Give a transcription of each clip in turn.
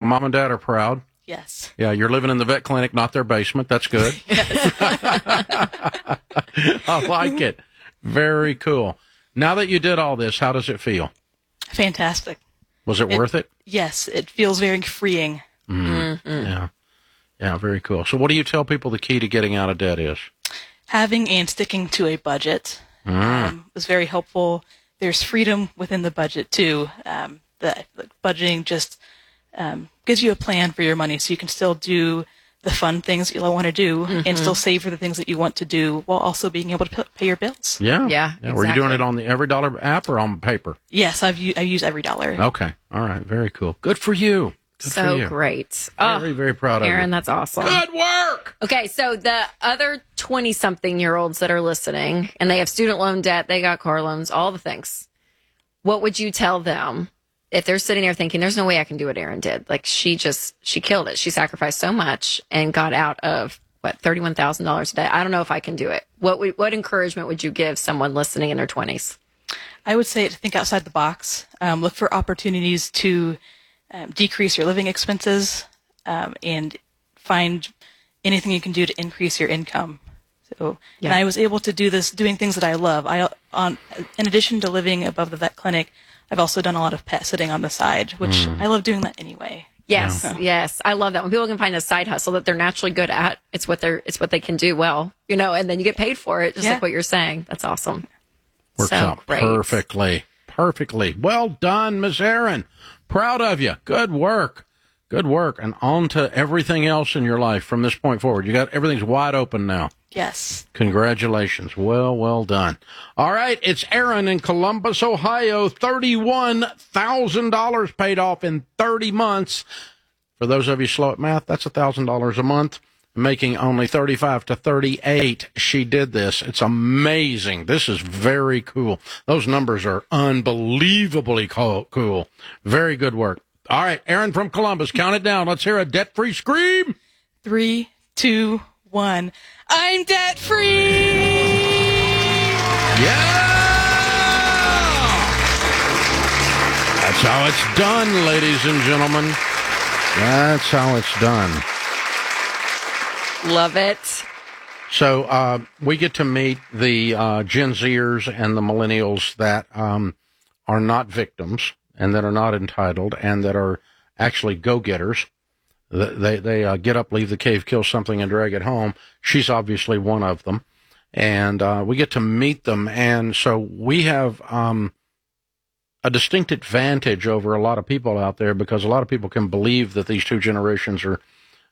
mom and dad are proud. Yes. Yeah, you're living in the vet clinic, not their basement. That's good. I like it. Very cool. Now that you did all this, how does it feel? Fantastic. Was it worth it? Yes, it feels very freeing. Yeah. Yeah, very cool. So what do you tell people the key to getting out of debt is? Having and sticking to a budget was very helpful. There's freedom within the budget, too. The budgeting just gives you a plan for your money, so you can still do the fun things you want to do and still save for the things that you want to do while also being able to pay your bills. Yeah. Exactly. Were you doing it on the EveryDollar app or on paper? Yes, I use EveryDollar. Okay. All right. Very cool. Good for you. Good for you. Great. Very, very proud of you. Aaron, that's awesome. Good work. Okay, so the other 20-something-year-olds that are listening, and they have student loan debt, they got car loans, all the things, what would you tell them if they're sitting there thinking, there's no way I can do what Aaron did? Like, she killed it. She sacrificed so much and got out of, $31,000 a day. I don't know if I can do it. What encouragement would you give someone listening in their 20s? I would say to think outside the box. Look for opportunities to decrease your living expenses and find anything you can do to increase your income. So, and I was able to do this doing things that I love. In addition to living above the vet clinic, I've also done a lot of pet sitting on the side, which I love doing that anyway. Yes, yes. I love that. When people can find a side hustle that they're naturally good at, it's what they can do well, and then you get paid for it, just like what you're saying. That's awesome. Works out great. Perfectly. Well done, Miss Aaron. Proud of you. Good work. And on to everything else in your life from this point forward. Everything's wide open now. Yes. Congratulations. Well done. All right. It's Aaron in Columbus, Ohio. $31,000 paid off in 30 months. For those of you slow at math, that's $1,000 a month. Making only 35 to 38. She did this. It's amazing. This is very cool. Those numbers are unbelievably cool. Very good work. All right. Aaron from Columbus, count it down. Let's hear a debt-free scream. 3, 2, 1. I'm debt-free! Yeah! That's how it's done, ladies and gentlemen. That's how it's done. Love it. So we get to meet the Gen Zers and the millennials that are not victims and that are not entitled and that are actually go-getters. They get up, leave the cave, kill something, and drag it home. She's obviously one of them. And we get to meet them. And so we have a distinct advantage over a lot of people out there because a lot of people can believe that these two generations are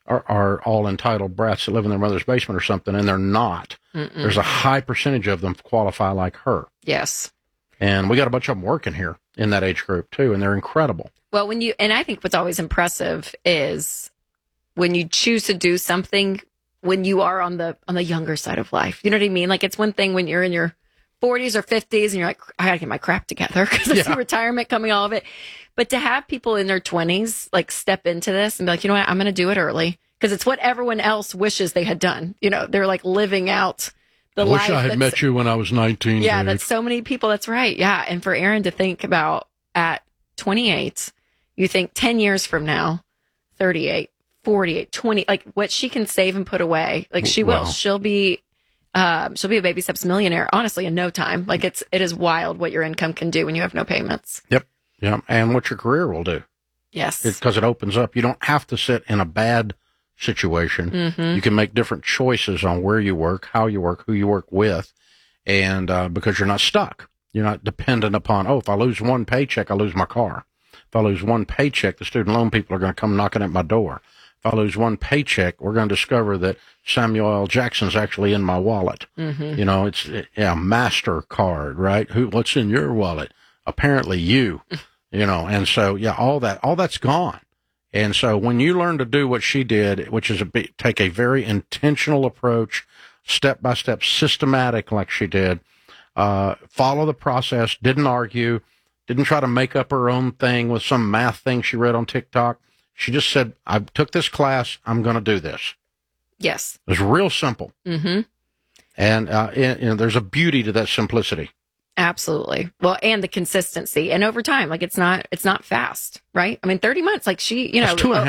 all entitled brats that live in their mother's basement or something, and they're not. There's a high percentage of them qualify like her. Yes. And we got a bunch of them working here in that age group, too, and they're incredible. Well, and I think what's always impressive is when you choose to do something when you are on the younger side of life. You know what I mean? Like, it's one thing when you're in your 40s or 50s and you're like, I got to get my crap together because I see retirement coming, all of it. But to have people in their 20s, like, step into this and be like, you know what, I'm going to do it early because it's what everyone else wishes they had done. They're like living out the life. I wish I had met you when I was 19. Yeah, Dave. That's so many people. That's right. Yeah. And for Aaron to think about at 28, you think 10 years from now, 38, 48, 20, like what she can save and put away. Like she will. She'll be a baby steps millionaire, honestly, in no time. Like it is wild what your income can do when you have no payments. Yep. Yeah, and what your career will do. Yes. Because it opens up. You don't have to sit in a bad situation. Mm-hmm. You can make different choices on where you work, how you work, who you work with, and because you're not stuck. You're not dependent upon, if I lose one paycheck, I lose my car. If I lose one paycheck, the student loan people are going to come knocking at my door. If I lose one paycheck, we're going to discover that Samuel L. Jackson's actually in my wallet. Mm-hmm. It's MasterCard, right? What's in your wallet? Apparently you. And so, all that's gone. And so when you learn to do what she did, which is take a very intentional approach, step-by-step, systematic like she did, follow the process, didn't argue, didn't try to make up her own thing with some math thing she read on TikTok. She just said, I took this class, I'm going to do this. Yes. It was real simple. Mm-hmm. And there's a beauty to that simplicity. Absolutely. Well, and the consistency and over time, like it's not fast, right? I mean, 30 months, like she, That's 2.5